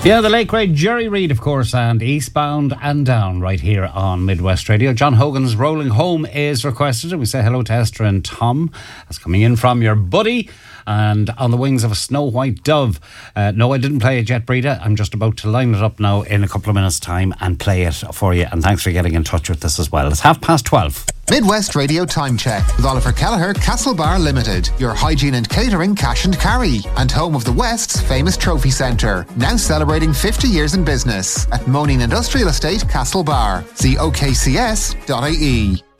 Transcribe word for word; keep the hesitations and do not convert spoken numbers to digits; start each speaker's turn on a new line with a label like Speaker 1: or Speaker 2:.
Speaker 1: Yeah, the late great Jerry Reed, of course, and Eastbound and Down right here on Midwest Radio. John Hogan's Rolling Home is requested, and we say hello to Esther and Tom. That's coming in from your buddy. And On the Wings of a Snow White Dove. Uh, no, I didn't play it yet, Breda. I'm just about to line it up now in a couple of minutes' time and play it for you. And thanks for getting in touch with us as well. It's half past twelve.
Speaker 2: Midwest Radio Time Check with Oliver Kelleher, Castlebar Limited, your hygiene and catering cash and carry, and home of the West's famous trophy centre, now celebrating fifty years in business at Moaning Industrial Estate, Castlebar. See O K C S dot I E.